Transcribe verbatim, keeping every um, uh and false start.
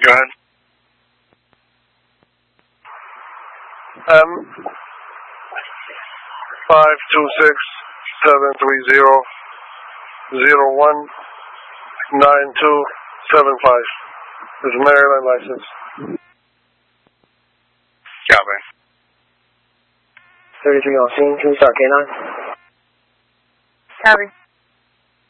Go ahead. M five two six seven three zero zero one nine two seven five. This is Maryland license. Copy. thirty-three Austin, can we start K nine? Copy.